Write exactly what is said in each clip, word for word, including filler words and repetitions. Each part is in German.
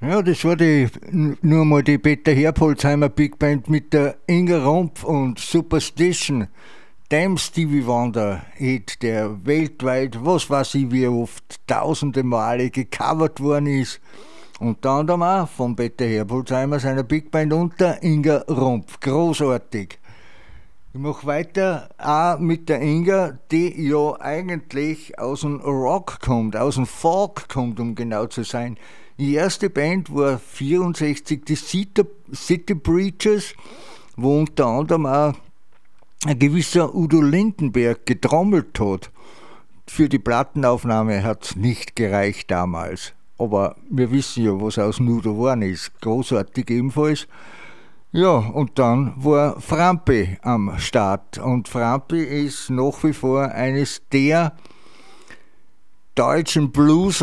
Ja, das war die, n- nur mal die Peter Herpolzheimer Big Band mit der Inga Rumpf und Superstition. Dem Stevie Wonder Hit, der weltweit, was weiß ich, wie oft, tausende Male gecovert worden ist. Unter anderem auch von Peter Herpolzheimer, seiner Big Band und der Inga Rumpf. Großartig. Ich mache weiter auch mit der Inga, die ja eigentlich aus dem Rock kommt, aus dem Folk kommt, um genau zu sein. Die erste Band war vierundsechzig die City, City Preachers, wo unter anderem auch ein gewisser Udo Lindenberg getrommelt hat. Für die Plattenaufnahme hat es nicht gereicht damals. Aber wir wissen ja, was aus Udo geworden ist. Großartig ebenfalls. Ja, und dann war Frampi am Start. Und Frampi ist nach wie vor eines der deutschen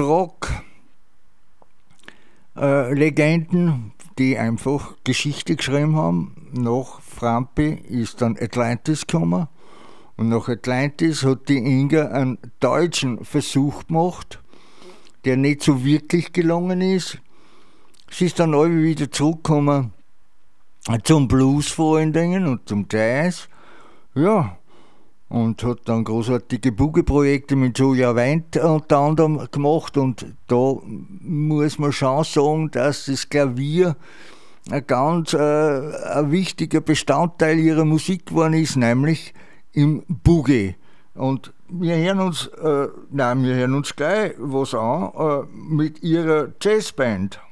Bluesrock-Legenden, die einfach Geschichte geschrieben haben. Nach Frampi ist dann Atlantis gekommen. Und nach Atlantis hat die Inga einen deutschen Versuch gemacht, der nicht so wirklich gelungen ist. Sie ist dann alle wieder zurückgekommen zum Blues vor allen Dingen und zum Jazz. Ja, und hat dann großartige Boogie-Projekte mit Julia Wendt unter anderem gemacht. Und da muss man schon sagen, dass das Klavier ein ganz äh, ein wichtiger Bestandteil ihrer Musik geworden ist, nämlich im Boogie. Und wir hören uns, äh, nein, wir hören uns gleich was an äh, mit ihrer Jazzband.